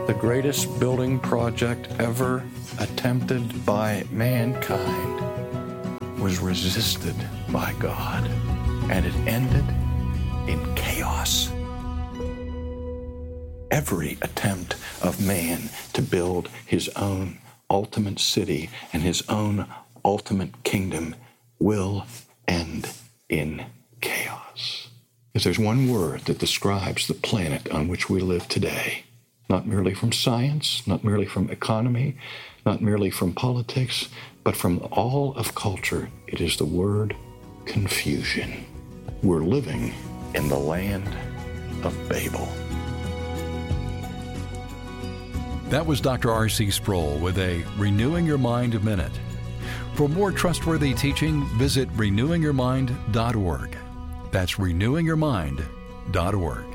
The greatest building project ever attempted by mankind was resisted by God, and it ended in chaos. Every attempt of man to build his own ultimate city and his own ultimate kingdom will end in chaos. Because there's one word that describes the planet on which we live today, not merely from science, not merely from economy, not merely from politics, but from all of culture. It is the word confusion. We're living in the land of Babel. That was Dr. R.C. Sproul with a Renewing Your Mind Minute. For more trustworthy teaching, visit renewingyourmind.org. That's renewingyourmind.org.